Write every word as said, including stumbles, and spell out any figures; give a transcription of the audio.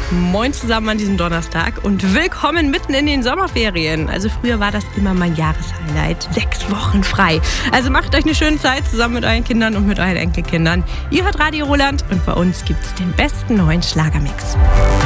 Moin zusammen an diesem Donnerstag und willkommen mitten in den Sommerferien. Also früher war das immer mein Jahreshighlight. Sechs Wochen frei. Also macht euch eine schöne Zeit zusammen mit euren Kindern und mit euren Enkelkindern. Ihr hört Radio Roland und bei uns gibt es den besten neuen Schlagermix.